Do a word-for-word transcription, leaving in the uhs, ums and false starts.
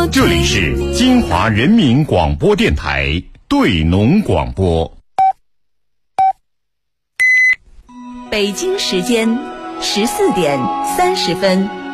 这里是金华人民广播电台对农广播。 北京时间十四点三十分。